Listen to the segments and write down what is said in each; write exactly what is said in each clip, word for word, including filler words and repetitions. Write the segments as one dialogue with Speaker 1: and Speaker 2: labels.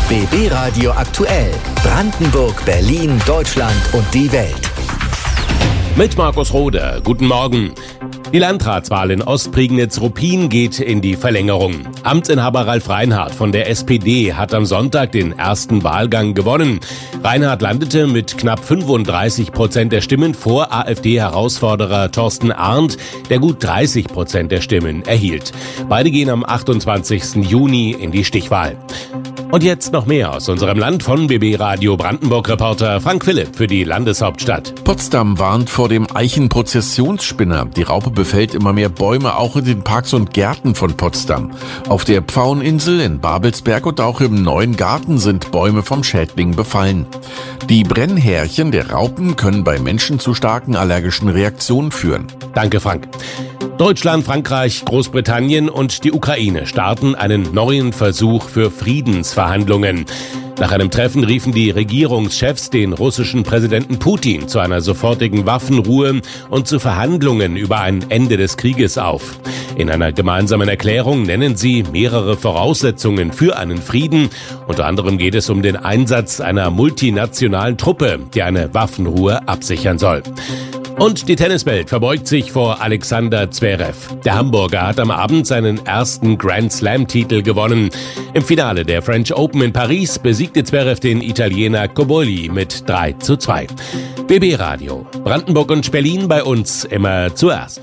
Speaker 1: B B Radio aktuell. Brandenburg, Berlin, Deutschland und die Welt.
Speaker 2: Mit Markus Rohde. Guten Morgen. Die Landratswahl in Ostprignitz-Ruppin geht in die Verlängerung. Amtsinhaber Ralf Reinhardt von der S P D hat am Sonntag den ersten Wahlgang gewonnen. Reinhardt landete mit knapp fünfunddreißig Prozent der Stimmen vor AfD-Herausforderer Thorsten Arndt, der gut dreißig Prozent der Stimmen erhielt. Beide gehen am achtundzwanzigsten Juni in die Stichwahl. Und jetzt noch mehr aus unserem Land von B B Radio Brandenburg-Reporter Frank Philipp für die Landeshauptstadt.
Speaker 3: Potsdam warnt vor dem Eichenprozessionsspinner. Die Raupe befällt immer mehr Bäume, auch in den Parks und Gärten von Potsdam. Auf der Pfaueninsel in Babelsberg und auch im Neuen Garten sind Bäume vom Schädling befallen. Die Brennhärchen der Raupen können bei Menschen zu starken allergischen Reaktionen führen.
Speaker 2: Danke, Frank. Deutschland, Frankreich, Großbritannien und die Ukraine starten einen neuen Versuch für Friedensverhandlungen. Nach einem Treffen riefen die Regierungschefs den russischen Präsidenten Putin zu einer sofortigen Waffenruhe und zu Verhandlungen über ein Ende des Krieges auf. In einer gemeinsamen Erklärung nennen sie mehrere Voraussetzungen für einen Frieden. Unter anderem geht es um den Einsatz einer multinationalen Truppe, die eine Waffenruhe absichern soll. Und die Tenniswelt verbeugt sich vor Alexander Zverev. Der Hamburger hat am Abend seinen ersten Grand-Slam-Titel gewonnen. Im Finale der French Open in Paris besiegte Zverev den Italiener Cobolli mit drei zu zwei. B B Radio. Brandenburg und Berlin bei uns immer zuerst.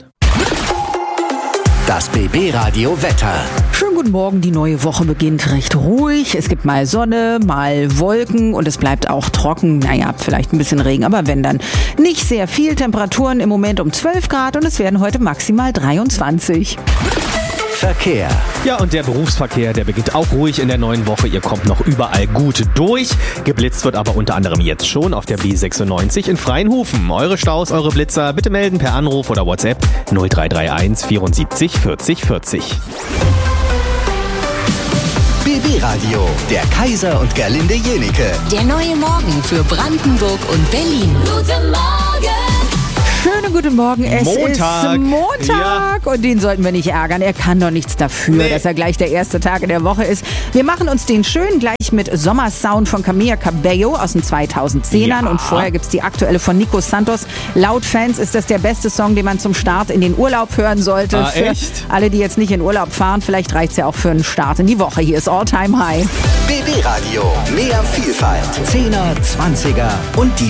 Speaker 1: Das B B Radio Wetter.
Speaker 4: Schönen guten Morgen, die neue Woche beginnt recht ruhig. Es gibt mal Sonne, mal Wolken und es bleibt auch trocken. Naja, vielleicht ein bisschen Regen, aber wenn dann nicht sehr viel. Temperaturen im Moment um zwölf Grad und es werden heute maximal dreiundzwanzig.
Speaker 1: Verkehr.
Speaker 5: Ja, und der Berufsverkehr, der beginnt auch ruhig in der neuen Woche. Ihr kommt noch überall gut durch. Geblitzt wird aber unter anderem jetzt schon auf der B sechsundneunzig in Freienhofen. Eure Staus, eure Blitzer, bitte melden per Anruf oder WhatsApp null drei drei eins vierundsiebzig vierzig vierzig.
Speaker 1: B B Radio, der Kaiser und Gerlinde Jenike.
Speaker 6: Der neue Morgen für Brandenburg und Berlin. Guten Morgen!
Speaker 4: Schönen guten Morgen, es
Speaker 5: Montag.
Speaker 4: ist Montag
Speaker 5: Ja.
Speaker 4: und den sollten wir nicht ärgern. Er kann doch nichts dafür,
Speaker 5: Nee.
Speaker 4: dass er gleich der erste Tag in der Woche ist. Wir machen uns den schön gleich mit Sommersound von Camila Cabello aus den zweitausendzehnern
Speaker 5: Ja.
Speaker 4: und vorher gibt's die aktuelle von Nico Santos. Laut Fans ist das der beste Song, den man zum Start in den Urlaub hören sollte.
Speaker 5: Ah,
Speaker 4: für
Speaker 5: echt?
Speaker 4: alle, die jetzt nicht in Urlaub fahren, vielleicht reicht's ja auch für einen Start in die Woche. Hier ist All Time High.
Speaker 1: B B Radio, mehr Vielfalt. Zehner, Zwanziger und die